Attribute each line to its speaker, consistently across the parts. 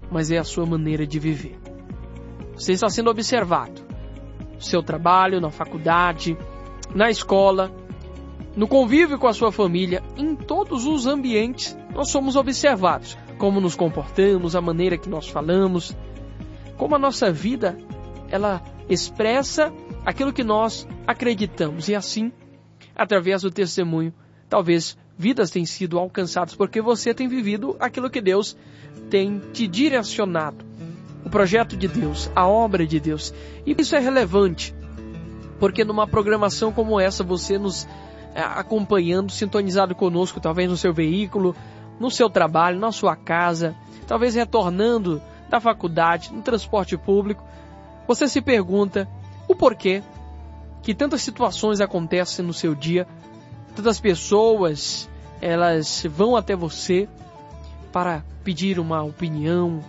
Speaker 1: mas é a sua maneira de viver. Você está sendo observado. No seu trabalho, na faculdade, na escola, no convívio com a sua família, em todos os ambientes, nós somos observados. Como nos comportamos, a maneira que nós falamos, como a nossa vida, ela expressa aquilo que nós acreditamos. E assim, através do testemunho, talvez vidas tenham sido alcançadas, porque você tem vivido aquilo que Deus tem te direcionado. O projeto de Deus, a obra de Deus. E isso é relevante, porque numa programação como essa, você nos acompanhando, sintonizado conosco, talvez no seu veículo, no seu trabalho, na sua casa, talvez retornando da faculdade, no transporte público, você se pergunta o porquê que tantas situações acontecem no seu dia, tantas pessoas, elas vão até você para pedir uma opinião,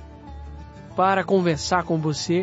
Speaker 1: para conversar com você.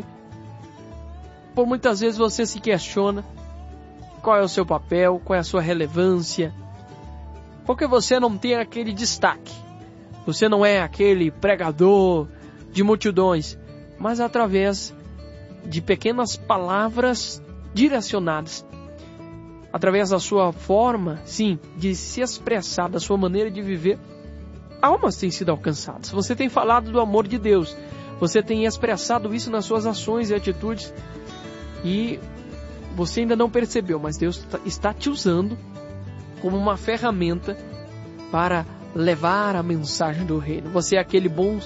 Speaker 1: Por muitas vezes você se questiona qual é o seu papel, qual é a sua relevância, porque você não tem aquele destaque. Você não é aquele pregador de multidões, mas através de pequenas palavras direcionadas, através da sua forma, sim, de se expressar, da sua maneira de viver, almas têm sido alcançadas. Você tem falado do amor de Deus, você tem expressado isso nas suas ações e atitudes, e você ainda não percebeu, mas Deus está te usando como uma ferramenta para levar a mensagem do reino. Você é aquele bom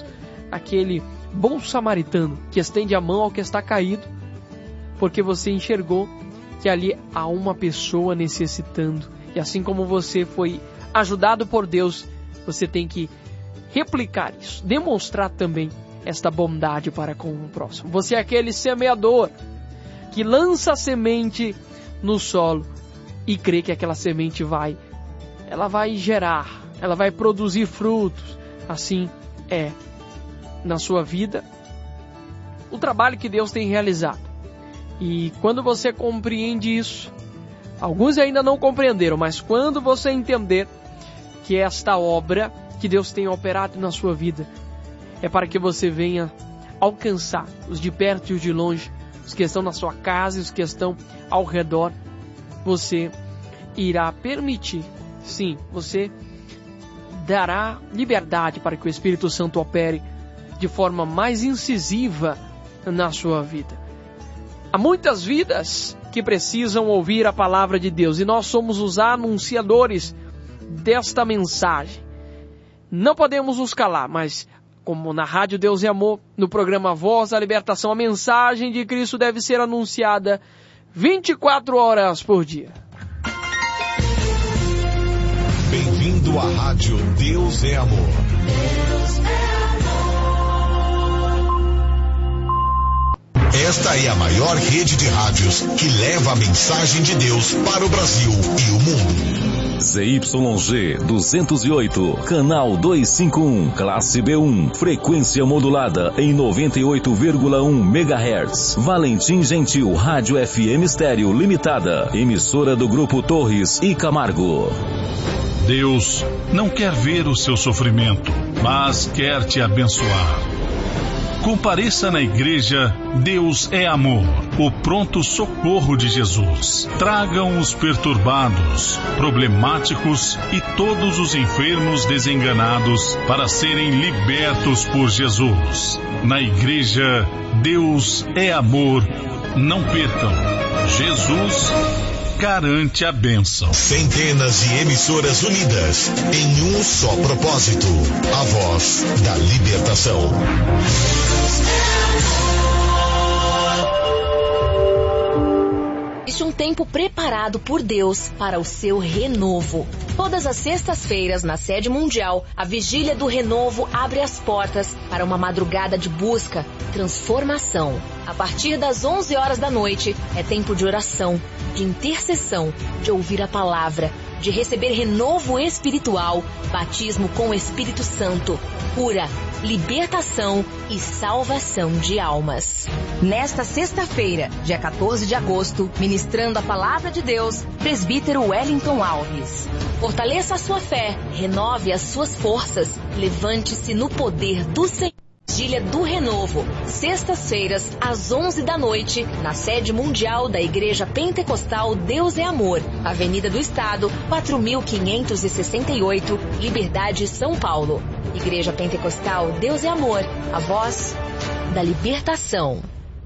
Speaker 1: samaritano que estende a mão ao que está caído, porque você enxergou que ali há uma pessoa necessitando. E assim como você foi ajudado por Deus, você tem que replicar isso, demonstrar também esta bondade para com o próximo. Você é aquele semeador que lança a semente no solo e crê que aquela semente vai gerar, ela vai produzir frutos. Assim é na sua vida o trabalho que Deus tem realizado. E quando você compreende isso, alguns ainda não compreenderam, mas quando você entender que esta obra que Deus tem operado na sua vida é para que você venha alcançar os de perto e os de longe, os que estão na sua casa e os que estão ao redor, você irá permitir, sim, você dará liberdade para que o Espírito Santo opere de forma mais incisiva na sua vida. Há muitas vidas que precisam ouvir a palavra de Deus e nós somos os anunciadores desta mensagem. Não podemos nos calar, mas como na Rádio Deus é Amor, no programa Voz da Libertação, a mensagem de Cristo deve ser anunciada 24 horas por dia.
Speaker 2: Bem-vindo à Rádio Deus é Amor. Deus é amor. Esta é a maior rede de rádios que leva a mensagem de Deus para o Brasil e o mundo.
Speaker 3: ZYG 208, canal 251, classe B1, frequência modulada em 98,1 MHz. Valentim Gentil, Rádio FM Estéreo Limitada, emissora do Grupo Torres e Camargo.
Speaker 4: Deus não quer ver o seu sofrimento, mas quer te abençoar. Compareça na igreja Deus é Amor, o pronto socorro de Jesus. Tragam os perturbados, problemáticos e todos os enfermos desenganados para serem libertos por Jesus. Na igreja Deus é Amor, não percam. Jesus garante a bênção.
Speaker 2: Centenas de emissoras unidas em um só propósito: a voz da libertação.
Speaker 5: Existe um tempo preparado por Deus para o seu renovo. Todas as sextas-feiras, na sede mundial, a Vigília do Renovo abre as portas para uma madrugada de busca e transformação. A partir das 11 horas da noite, é tempo de oração, de intercessão, de ouvir a palavra, de receber renovo espiritual, batismo com o Espírito Santo, cura, libertação e salvação de almas. Nesta sexta-feira, dia 14 de agosto, ministrando a palavra de Deus, presbítero Wellington Alves. Fortaleça a sua fé, renove as suas forças, levante-se no poder do Senhor. Vigília do Renovo, sextas-feiras, às 11 da noite, na sede mundial da Igreja Pentecostal Deus é Amor, Avenida do Estado, 4568, Liberdade, São Paulo. Igreja Pentecostal Deus é Amor, a voz da libertação.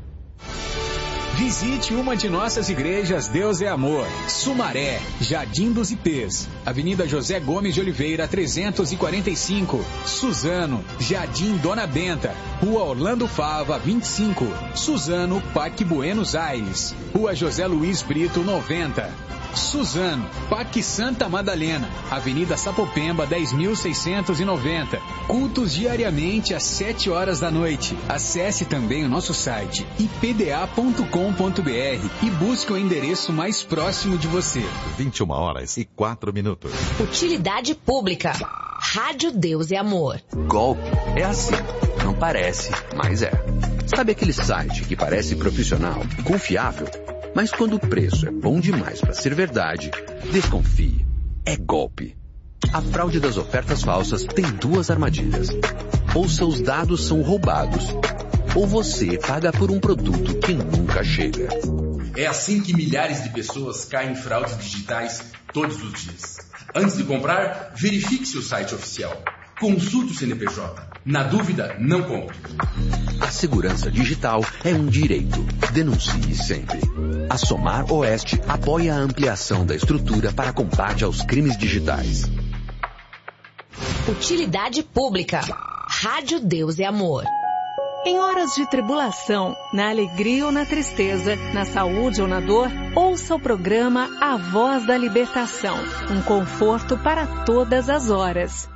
Speaker 6: Visite uma de nossas igrejas Deus é Amor, Sumaré, Jardim dos Ipês, Avenida José Gomes de Oliveira, 345, Suzano, Jardim Dona Benta, Rua Orlando Fava, 25, Suzano, Parque Buenos Aires, Rua José Luiz Brito, 90. Suzano, Parque Santa Madalena, Avenida Sapopemba, 10.690. Cultos diariamente às 7 horas da noite. Acesse também o nosso site ipda.com.br e busque o endereço mais próximo de você.
Speaker 2: 21h04.
Speaker 5: Utilidade pública. Rádio Deus é Amor.
Speaker 7: Golpe é assim. Não parece, mas é. Sabe aquele site que parece profissional, confiável? Mas quando o preço é bom demais para ser verdade, desconfie. É golpe. A fraude das ofertas falsas tem duas armadilhas. Ou seus dados são roubados, ou você paga por um produto que nunca chega.
Speaker 8: É assim que milhares de pessoas caem em fraudes digitais todos os dias. Antes de comprar, verifique seu site oficial. Consulte o CNPJ. Na dúvida, não compre.
Speaker 7: A segurança digital é um direito. Denuncie sempre. A Somar Oeste apoia a ampliação da estrutura para combate aos crimes digitais.
Speaker 5: Utilidade pública. Rádio Deus é Amor.
Speaker 9: Em horas de tribulação, na alegria ou na tristeza, na saúde ou na dor, ouça o programa A Voz da Libertação. Um conforto para todas as horas.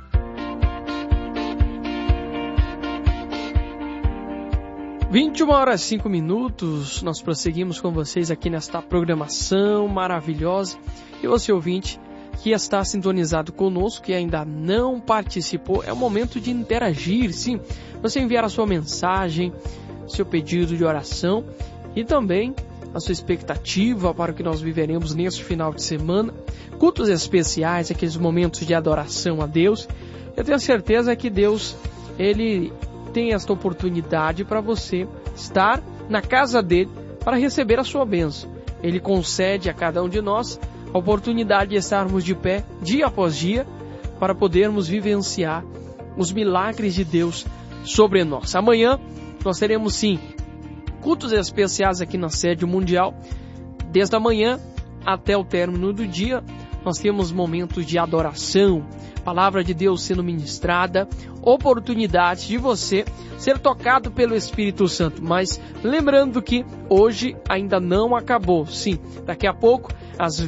Speaker 1: 21h05, nós prosseguimos com vocês aqui nesta programação maravilhosa. E você, ouvinte, que está sintonizado conosco, que ainda não participou, é o momento de interagir, sim. Você enviar a sua mensagem, seu pedido de oração e também a sua expectativa para o que nós viveremos neste final de semana. Cultos especiais, aqueles momentos de adoração a Deus. Eu tenho certeza que Deus, Ele tem esta oportunidade para você estar na casa dele para receber a sua bênção. Ele concede a cada um de nós a oportunidade de estarmos de pé dia após dia para podermos vivenciar os milagres de Deus sobre nós. Amanhã nós teremos sim cultos especiais aqui na sede mundial. Desde a manhã até o término do dia nós temos momentos de adoração, palavra de Deus sendo ministrada, oportunidade de você ser tocado pelo Espírito Santo. Mas lembrando que hoje ainda não acabou. Sim, daqui a pouco, às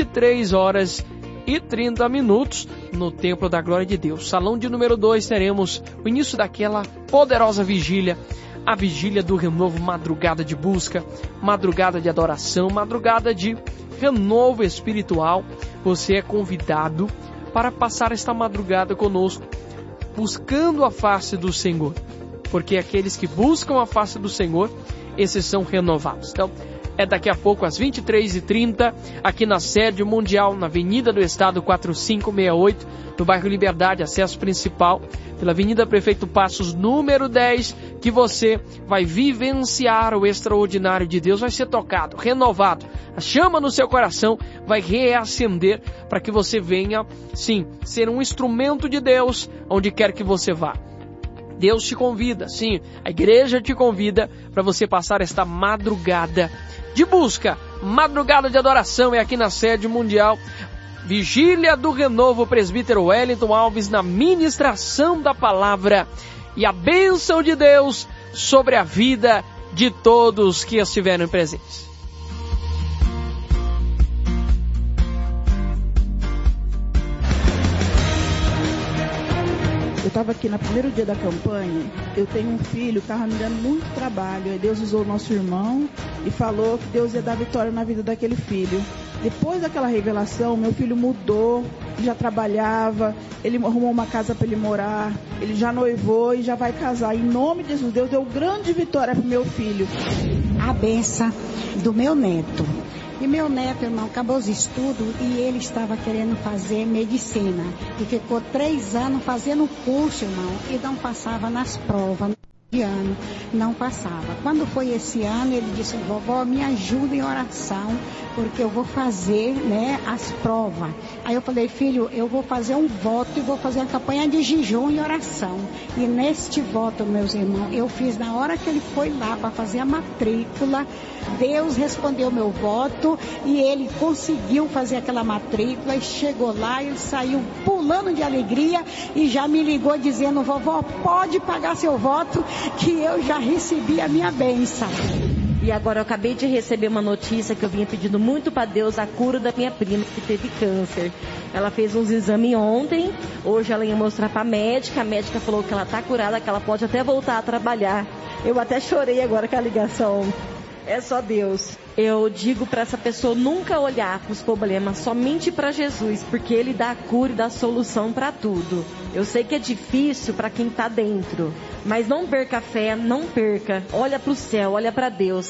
Speaker 1: 23h30, no Templo da Glória de Deus, Salão de número 2, teremos o início daquela poderosa vigília, a vigília do renovo, madrugada de busca, madrugada de adoração, madrugada de renovo espiritual. Você é convidado para passar esta madrugada conosco, buscando a face do Senhor. Porque aqueles que buscam a face do Senhor, esses são renovados. Então, é daqui a pouco, às 23h30, aqui na sede mundial, na Avenida do Estado 4568, no bairro Liberdade, acesso principal, pela Avenida Prefeito Passos, número 10, que você vai vivenciar o extraordinário de Deus, vai ser tocado, renovado. A chama no seu coração vai reacender para que você venha, sim, ser um instrumento de Deus onde quer que você vá. Deus te convida, sim, a igreja te convida para você passar esta madrugada de busca, madrugada de adoração, é aqui na sede mundial. Vigília do Renovo, presbítero Wellington Alves na ministração da palavra e a bênção de Deus sobre a vida de todos que estiverem presentes.
Speaker 10: Eu estava aqui no primeiro dia da campanha, eu tenho um filho, estava me dando muito trabalho, aí Deus usou o nosso irmão e falou que Deus ia dar vitória na vida daquele filho. Depois daquela revelação, meu filho mudou, já trabalhava, ele arrumou uma casa para ele morar, ele já noivou e já vai casar. Em nome de Jesus, Deus deu grande vitória para o meu filho.
Speaker 11: A benção do meu neto. E meu neto, irmão, acabou os estudos e ele estava querendo fazer medicina. E ficou 3 anos fazendo curso, irmão, e não passava nas provas. ano, não passava. Quando foi esse ano, ele disse: vovó, me ajuda em oração, porque eu vou fazer, né, as provas. Aí eu falei: filho, eu vou fazer um voto e vou fazer a campanha de jejum e oração. E neste voto, meus irmãos, eu fiz na hora que ele foi lá para fazer a matrícula. Deus respondeu meu voto e ele conseguiu fazer aquela matrícula e chegou lá, ele saiu pulando de alegria e já me ligou dizendo: vovó, pode pagar seu voto, que eu já recebi a minha bênção.
Speaker 12: E agora eu acabei de receber uma notícia que eu vinha pedindo muito para Deus, a cura da minha prima que teve câncer. Ela fez uns exames ontem, hoje ela ia mostrar para a médica falou que ela está curada, que ela pode até voltar a trabalhar. Eu até chorei agora com a ligação. É só Deus. Eu digo para essa pessoa nunca olhar para os problemas, somente para Jesus, porque Ele dá a cura e dá a solução para tudo. Eu sei que é difícil para quem está dentro, mas não perca a fé, não perca. Olha para o céu, olha para Deus.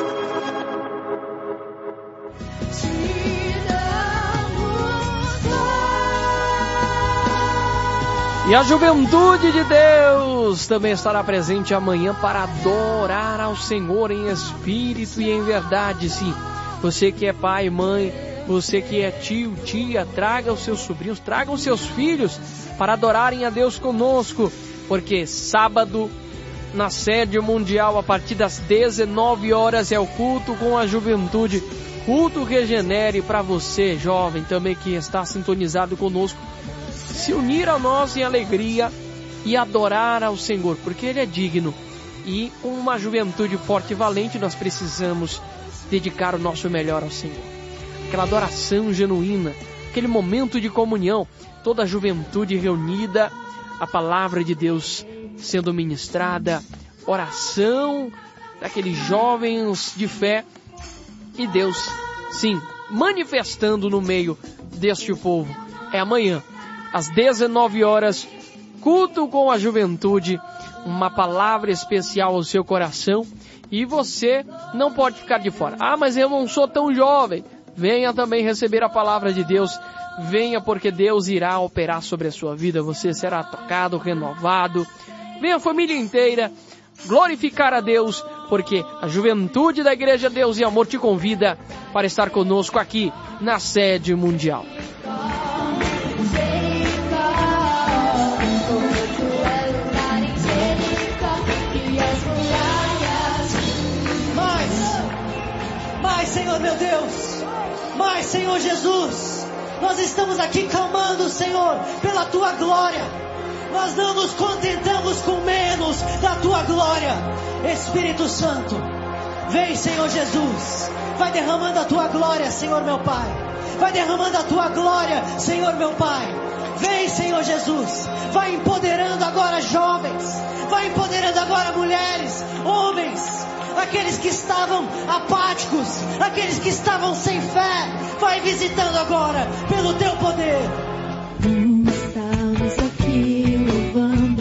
Speaker 1: E a juventude de Deus também estará presente amanhã para adorar ao Senhor em espírito e em verdade. Sim, você que é pai, mãe, você que é tio, tia, traga os seus sobrinhos, traga os seus filhos para adorarem a Deus conosco, porque sábado, na sede mundial, a partir das 19 horas, é o culto com a juventude, culto Regenere, para você, jovem, também que está sintonizado conosco, se unir a nós em alegria e adorar ao Senhor, porque Ele é digno. E com uma juventude forte e valente, nós precisamos dedicar o nosso melhor ao Senhor. Aquela adoração genuína, aquele momento de comunhão, toda a juventude reunida, a palavra de Deus sendo ministrada, oração daqueles jovens de fé e Deus, sim, manifestando no meio deste povo. É amanhã, às 19 horas, culto com a juventude, uma palavra especial ao seu coração, e você não pode ficar de fora. Ah, mas eu não sou tão jovem. Venha também receber a palavra de Deus, venha, porque Deus irá operar sobre a sua vida, você será tocado, renovado. Venha a família inteira glorificar a Deus, porque a juventude da Igreja Deus e Amor te convida para estar conosco aqui na sede mundial.
Speaker 13: Mas, Senhor meu Deus, mas, Senhor Jesus, nós estamos aqui clamando, Senhor, pela Tua glória. Nós não nos contentamos com menos da Tua glória. Espírito Santo, vem, Senhor Jesus, vai derramando a Tua glória, Senhor meu Pai. Vai derramando a Tua glória, Senhor meu Pai. Vem, Senhor Jesus, vai empoderando agora jovens, vai empoderando agora mulheres, homens, aqueles que estavam apáticos, aqueles que estavam sem fé, vai visitando agora pelo Teu poder.
Speaker 14: Estamos aqui louvando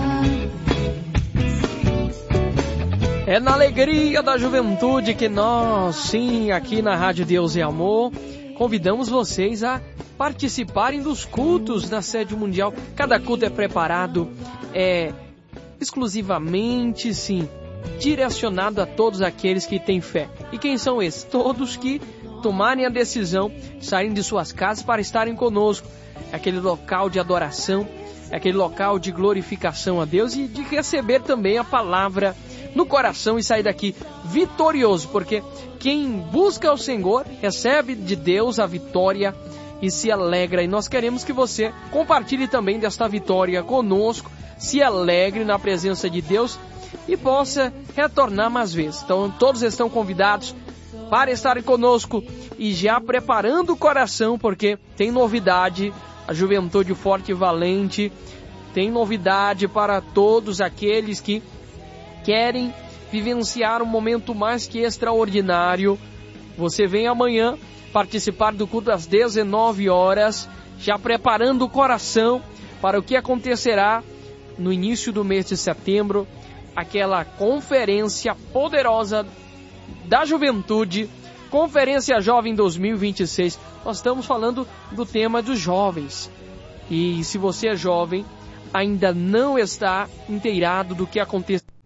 Speaker 1: É na alegria da juventude que nós, sim, aqui na Rádio Deus e Amor, convidamos vocês a participarem dos cultos na sede mundial. Cada culto é preparado exclusivamente, sim, direcionado a todos aqueles que têm fé. E quem são esses? Todos que tomarem a decisão de saírem de suas casas para estarem conosco. É aquele local de adoração, é aquele local de glorificação a Deus e de receber também a palavra no coração e sair daqui vitorioso, porque quem busca o Senhor recebe de Deus a vitória e se alegra. E nós queremos que você compartilhe também desta vitória conosco, se alegre na presença de Deus e possa retornar mais vezes. Então todos estão convidados para estarem conosco e já preparando o coração, porque tem novidade. A juventude forte e valente tem novidade para todos aqueles que querem vivenciar um momento mais que extraordinário. Você vem amanhã participar do culto às 19 horas, já preparando o coração para o que acontecerá no início do mês de setembro, aquela conferência poderosa da juventude, Conferência Jovem 2026. Nós estamos falando do tema dos jovens. E se você é jovem, ainda não está inteirado do que acontece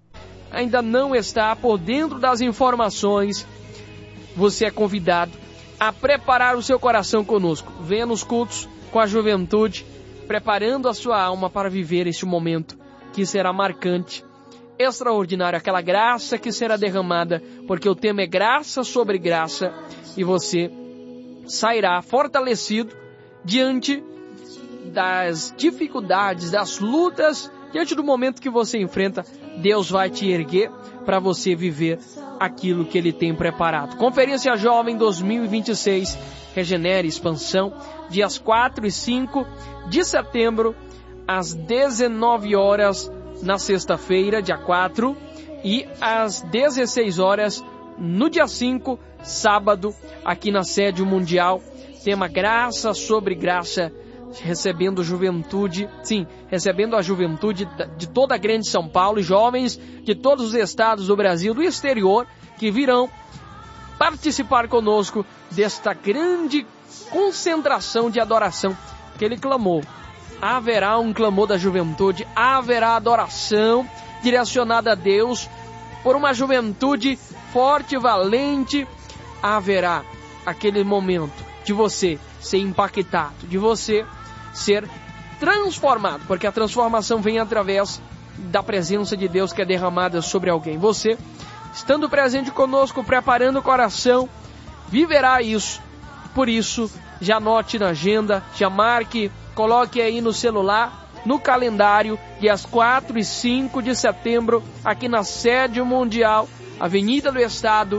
Speaker 1: ainda não está por dentro das informações, você é convidado a preparar o seu coração conosco. Venha nos cultos com a juventude, preparando a sua alma para viver este momento que será marcante, extraordinário, aquela graça que será derramada, porque o tema é graça sobre graça, e você sairá fortalecido diante das dificuldades, das lutas, diante do momento que você enfrenta. Deus vai te erguer para você viver aquilo que Ele tem preparado. Conferência Jovem 2026, Regenere, Expansão, dias 4 e 5 de setembro, às 19 horas na sexta-feira, dia 4, e às 16 horas no dia 5, sábado, aqui na sede mundial. Tema Graça sobre Graça, recebendo juventude, sim, recebendo a juventude de toda a grande São Paulo, e jovens de todos os estados do Brasil, do exterior, que virão participar conosco desta grande concentração de adoração que Ele clamou. Haverá um clamor da juventude, haverá adoração direcionada a Deus por uma juventude forte, valente. Haverá aquele momento de você ser impactado, de você ser transformado, porque a transformação vem através da presença de Deus que é derramada sobre alguém. Você, estando presente conosco, preparando o coração, viverá isso. Por isso, já anote na agenda, já marque, coloque aí no celular, no calendário, dias 4 e 5 de setembro, aqui na sede mundial, Avenida do Estado,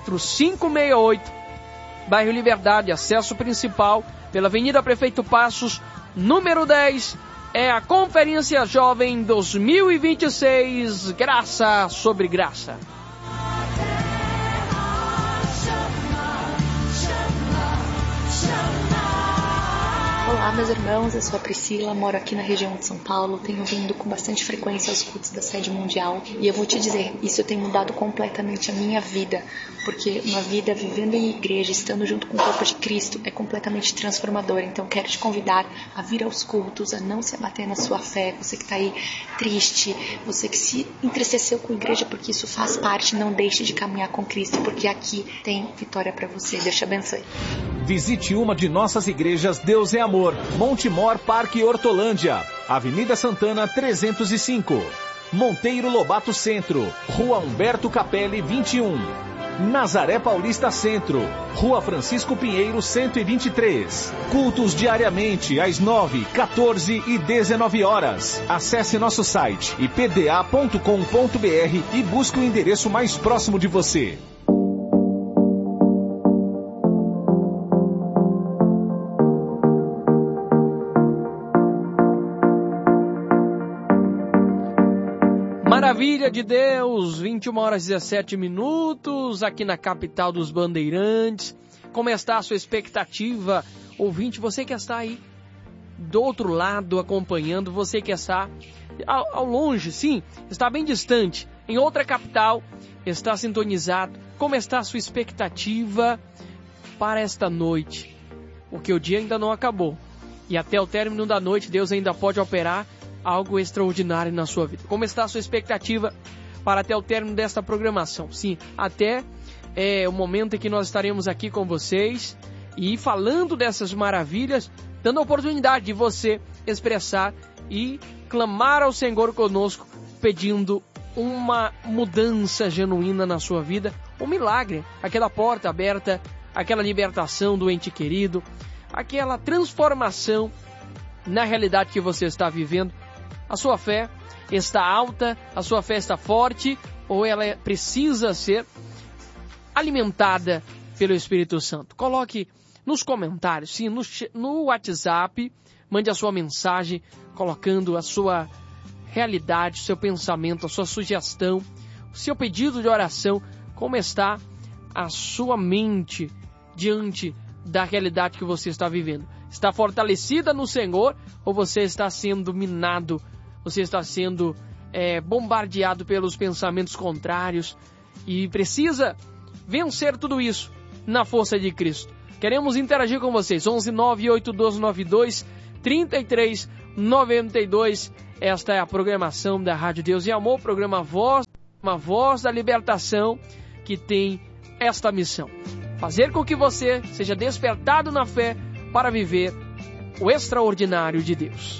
Speaker 1: 4568, bairro Liberdade, acesso principal pela Avenida Prefeito Passos, número 10, é a Conferência Jovem 2026, Graça sobre Graça.
Speaker 15: Olá, meus irmãos, eu sou a Priscila, moro aqui na região de São Paulo, tenho vindo com bastante frequência aos cultos da sede mundial, e eu vou te dizer, isso tem mudado completamente a minha vida, porque uma vida vivendo em igreja, estando junto com o corpo de Cristo, é completamente transformadora. Então quero te convidar a vir aos cultos, a não se abater na sua fé, você que está aí triste, você que se entristeceu com a igreja, porque isso faz parte, não deixe de caminhar com Cristo, porque aqui tem vitória para você. Deus te abençoe.
Speaker 16: Visite uma de nossas igrejas Deus é Amor, Montemor Parque Hortolândia, Avenida Santana 305, Monteiro Lobato Centro, Rua Humberto Capelli 21, Nazaré Paulista Centro, Rua Francisco Pinheiro 123. Cultos diariamente às 9, 14 e 19 horas. Acesse nosso site ipda.com.br e busque o endereço mais próximo de você.
Speaker 1: Maravilha de Deus, 21 horas e 17 minutos, aqui na capital dos Bandeirantes. Como está a sua expectativa, ouvinte? Você que está aí do outro lado acompanhando, você que está ao longe, sim, está bem distante, em outra capital, está sintonizado. Como está a sua expectativa para esta noite? Porque o dia ainda não acabou, e até o término da noite Deus ainda pode operar algo extraordinário na sua vida. Como está a sua expectativa para até o término desta programação? Sim, até o momento em que nós estaremos aqui com vocês e falando dessas maravilhas, dando a oportunidade de você expressar e clamar ao Senhor conosco, pedindo uma mudança genuína na sua vida, um milagre, aquela porta aberta, aquela libertação do ente querido, aquela transformação na realidade que você está vivendo. A sua fé está alta, a sua fé está forte, ou ela precisa ser alimentada pelo Espírito Santo? Coloque nos comentários, sim, no WhatsApp, mande a sua mensagem, colocando a sua realidade, o seu pensamento, a sua sugestão, o seu pedido de oração. Como está a sua mente diante da realidade que você está vivendo? Está fortalecida no Senhor, ou você está sendo minado? Você está sendo bombardeado pelos pensamentos contrários e precisa vencer tudo isso na força de Cristo. Queremos interagir com vocês. 11 98292 3392. Esta é a programação da Rádio Deus e Amor, programa Voz uma Voz da Libertação que tem esta missão: fazer com que você seja despertado na fé para viver o extraordinário de Deus.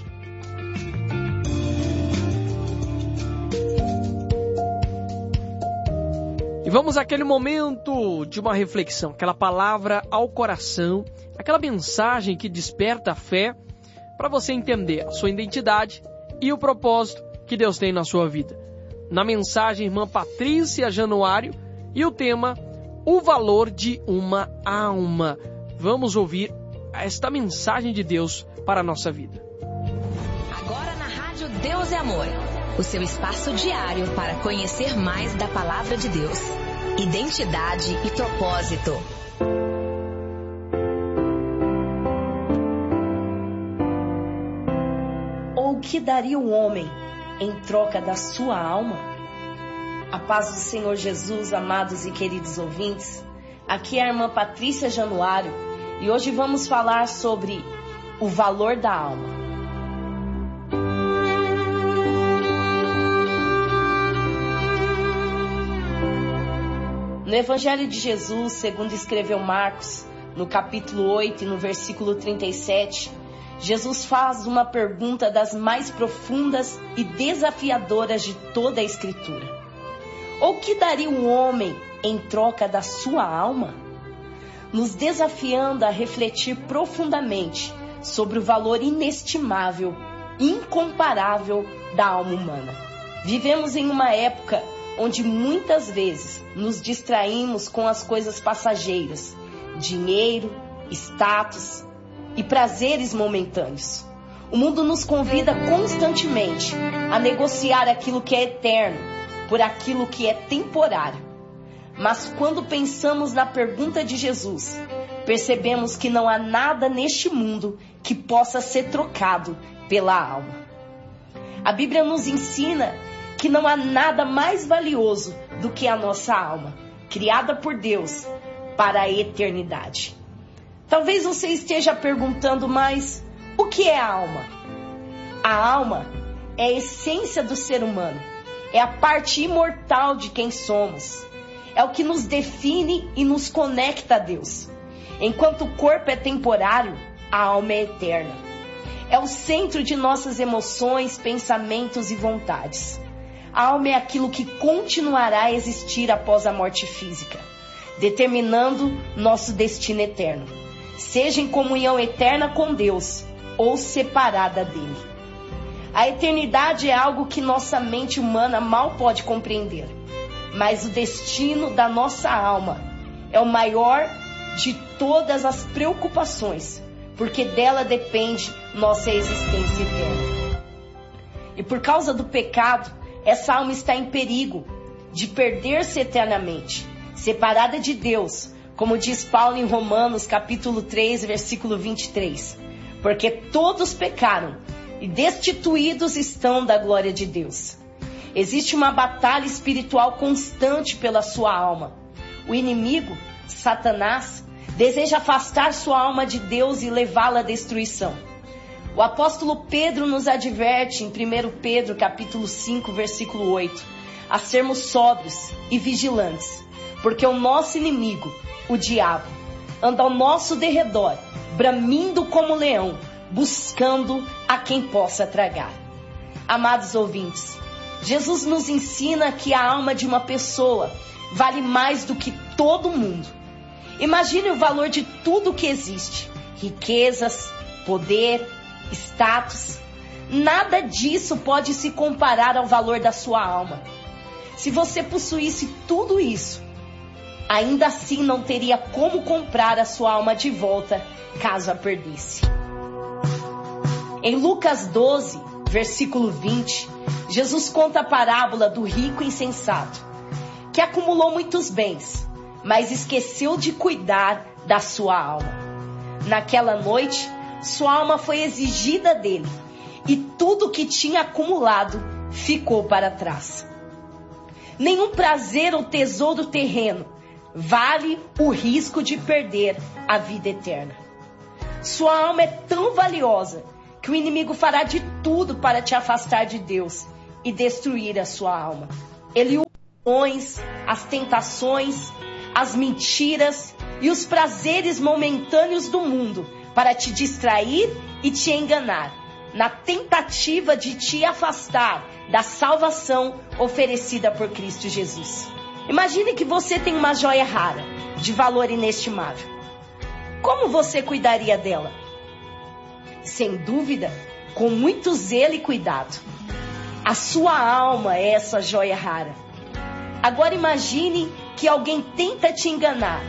Speaker 1: E vamos àquele momento de uma reflexão, aquela palavra ao coração, aquela mensagem que desperta a fé para você entender a sua identidade e o propósito que Deus tem na sua vida. Na mensagem, irmã Patrícia Januário, e o tema, o valor de uma alma. Vamos ouvir esta mensagem de Deus para a nossa vida.
Speaker 5: Agora na Rádio Deus é Amor, o seu espaço diário para conhecer mais da Palavra de Deus. Identidade e propósito.
Speaker 17: Ou o que daria o homem em troca da sua alma? A paz do Senhor Jesus, amados e queridos ouvintes. Aqui é a irmã Patrícia Januário e hoje vamos falar sobre o valor da alma. No Evangelho de Jesus, segundo escreveu Marcos, no capítulo 8 e no versículo 37, Jesus faz uma pergunta das mais profundas e desafiadoras de toda a Escritura. Ou que daria um homem em troca da sua alma? Nos desafiando a refletir profundamente sobre o valor inestimável, incomparável da alma humana. Vivemos em uma época onde muitas vezes nos distraímos com as coisas passageiras, dinheiro, status e prazeres momentâneos. O mundo nos convida constantemente a negociar aquilo que é eterno por aquilo que é temporário. Mas quando pensamos na pergunta de Jesus, percebemos que não há nada neste mundo que possa ser trocado pela alma. A Bíblia nos ensina que não há nada mais valioso do que a nossa alma, criada por Deus para a eternidade. Talvez você esteja perguntando, mas o que é a alma? A alma é a essência do ser humano, é a parte imortal de quem somos, é o que nos define e nos conecta a Deus. Enquanto o corpo é temporário, a alma é eterna. É o centro de nossas emoções, pensamentos e vontades. A alma é aquilo que continuará a existir após a morte física, determinando nosso destino eterno, seja em comunhão eterna com Deus ou separada dele. A eternidade é algo que nossa mente humana mal pode compreender, mas o destino da nossa alma é o maior de todas as preocupações, porque dela depende nossa existência eterna. E por causa do pecado, essa alma está em perigo de perder-se eternamente, separada de Deus, como diz Paulo em Romanos capítulo 3, versículo 23. Porque todos pecaram e destituídos estão da glória de Deus. Existe uma batalha espiritual constante pela sua alma. O inimigo, Satanás, deseja afastar sua alma de Deus e levá-la à destruição. O apóstolo Pedro nos adverte em 1 Pedro capítulo 5, versículo 8, a sermos sóbrios e vigilantes, porque o nosso inimigo, o diabo, anda ao nosso derredor, bramindo como leão, buscando a quem possa tragar. Amados ouvintes, Jesus nos ensina que a alma de uma pessoa vale mais do que todo mundo. Imagine o valor de tudo que existe: riquezas, poder, status. Nada disso pode se comparar ao valor da sua alma. Se você possuísse tudo isso, ainda assim não teria como comprar a sua alma de volta, caso a perdesse. Em Lucas 12, versículo 20, Jesus conta a parábola do rico insensato, que acumulou muitos bens, mas esqueceu de cuidar da sua alma. Naquela noite, sua alma foi exigida dele, e tudo que tinha acumulado ficou para trás. Nenhum prazer ou tesouro terreno vale o risco de perder a vida eterna. Sua alma é tão valiosa que o inimigo fará de tudo para te afastar de Deus e destruir a sua alma. Ele as tentações, as mentiras e os prazeres momentâneos do mundo para te distrair e te enganar, na tentativa de te afastar da salvação oferecida por Cristo Jesus. Imagine que você tem uma joia rara, de valor inestimável. Como você cuidaria dela? Sem dúvida, com muito zelo e cuidado. A sua alma é essa joia rara. Agora imagine que alguém tenta te enganar,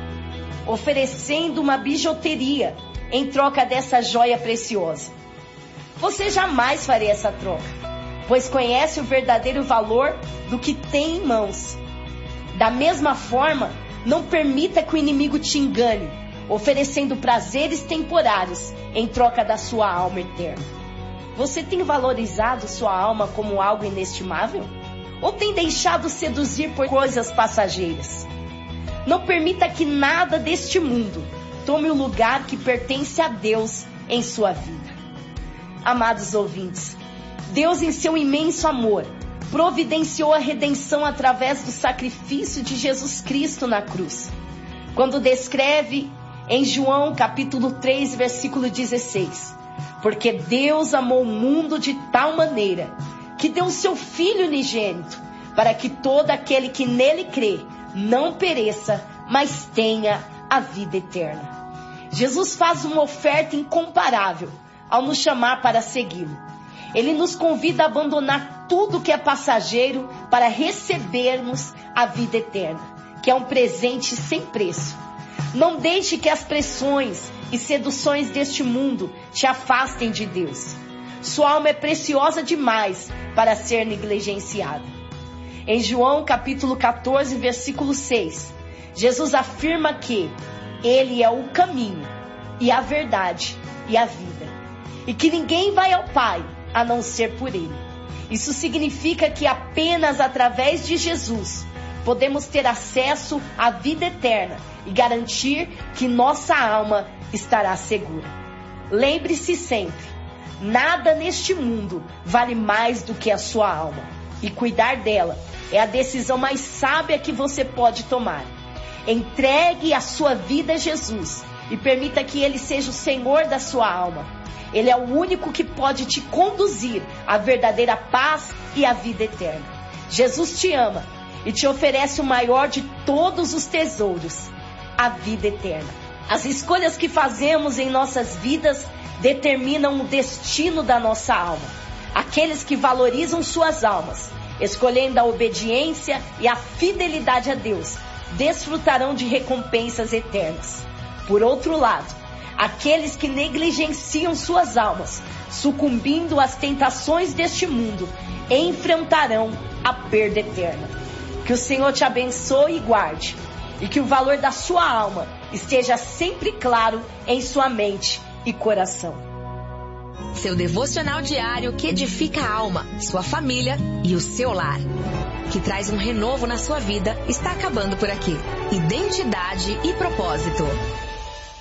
Speaker 17: oferecendo uma bijuteria em troca dessa joia preciosa. Você jamais faria essa troca, pois conhece o verdadeiro valor do que tem em mãos. Da mesma forma, não permita que o inimigo te engane, oferecendo prazeres temporários em troca da sua alma eterna. Você tem valorizado sua alma como algo inestimável? Ou tem deixado seduzir por coisas passageiras? Não permita que nada deste mundo tome o lugar que pertence a Deus em sua vida. Amados ouvintes, Deus, em seu imenso amor, providenciou a redenção através do sacrifício de Jesus Cristo na cruz. Quando descreve em João capítulo 3, versículo 16, porque Deus amou o mundo de tal maneira que deu o seu Filho unigênito, para que todo aquele que nele crê não pereça, mas tenha a vida eterna. Jesus faz uma oferta incomparável ao nos chamar para segui-lo. Ele nos convida a abandonar tudo que é passageiro para recebermos a vida eterna, que é um presente sem preço. Não deixe que as pressões e seduções deste mundo te afastem de Deus. Sua alma é preciosa demais para ser negligenciada. Em João capítulo 14, versículo 6, Jesus afirma que Ele é o caminho e a verdade e a vida, e que ninguém vai ao Pai a não ser por Ele. Isso significa que apenas através de Jesus podemos ter acesso à vida eterna e garantir que nossa alma estará segura. Lembre-se sempre, nada neste mundo vale mais do que a sua alma, e cuidar dela é a decisão mais sábia que você pode tomar. Entregue a sua vida a Jesus e permita que Ele seja o Senhor da sua alma. Ele é o único que pode te conduzir à verdadeira paz e à vida eterna. Jesus te ama e te oferece o maior de todos os tesouros, a vida eterna. As escolhas que fazemos em nossas vidas determinam o destino da nossa alma. Aqueles que valorizam suas almas, escolhendo a obediência e a fidelidade a Deus, desfrutarão de recompensas eternas. Por outro lado, aqueles que negligenciam suas almas, sucumbindo às tentações deste mundo, enfrentarão a perda eterna. Que o Senhor te abençoe e guarde, e que o valor da sua alma esteja sempre claro em sua mente e coração.
Speaker 5: Seu devocional diário que edifica a alma, sua família e o seu lar, que traz um renovo na sua vida, está acabando por aqui. Identidade e propósito.